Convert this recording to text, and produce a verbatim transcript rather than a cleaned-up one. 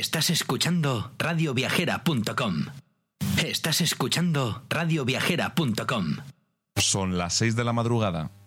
Estás escuchando radio viajera punto com. Estás escuchando radio viajera punto com. Son las seis de la madrugada.